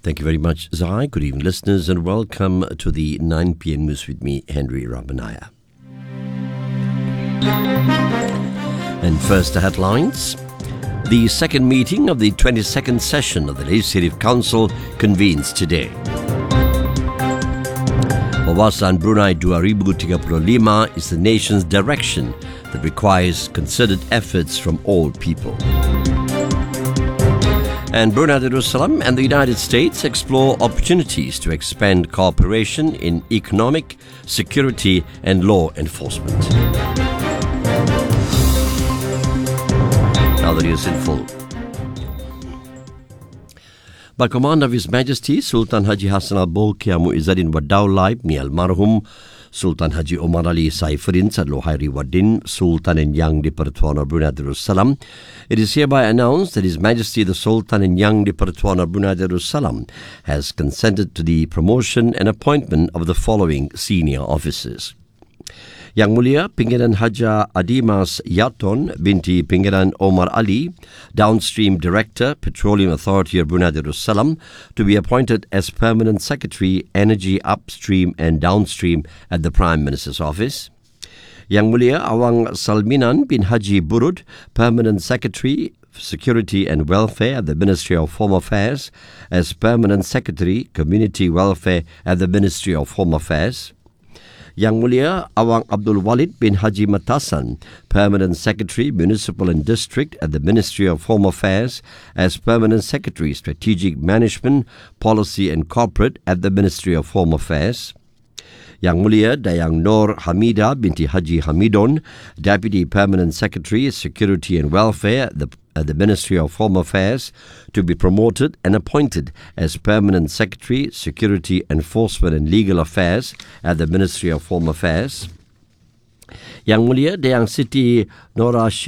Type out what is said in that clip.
Thank you very much, Zai. Good evening, listeners, and welcome to the 9 p.m. news with me, Henry Ramanaya. And first, the headlines. The second meeting of the 22nd session of the Legislative Council convenes today. Wawasan Brunei 2035 is the nation's direction that requires concerted efforts from all people. And Brunei Darussalam and the United States explore opportunities to expand cooperation in economic, security and law enforcement. Now the news in full. By command of His Majesty Sultan Haji Hassan Al-Bolkiah Muizzaddin Waddaul Laib ni Almarhum Sultan Haji Omar Ali Saifuddin Sadlo Hairi Waddin, Sultan and Yang di-Pertuan of Brunei Darussalam, it is hereby announced that His Majesty the Sultan and Yang di-Pertuan of Brunei Darussalam has consented to the promotion and appointment of the following senior officers. Yang Mulia Pinggiran Haja Adimas Yaton binti Pinggiran Omar Ali, Downstream Director, Petroleum Authority of Brunei Darussalam, to be appointed as Permanent Secretary, Energy Upstream and Downstream at the Prime Minister's Office. Yang Mulia Awang Salminan bin Haji Burud, Permanent Secretary, Security and Welfare at the Ministry of Home Affairs, as Permanent Secretary, Community Welfare at the Ministry of Home Affairs. Yang Mulia Awang Abdul Walid bin Haji Matasan, Permanent Secretary, Municipal and District at the Ministry of Home Affairs, as Permanent Secretary, Strategic Management, Policy and Corporate at the Ministry of Home Affairs. Yang Mulia Dayang Nur Hamida binti Haji Hamidon, Deputy Permanent Secretary, Security and Welfare at the Ministry of Home Affairs, to be promoted and appointed as Permanent Secretary, Security, Enforcement and Legal Affairs at the Ministry of Home Affairs. Yang Mulia Dayang Siti Nora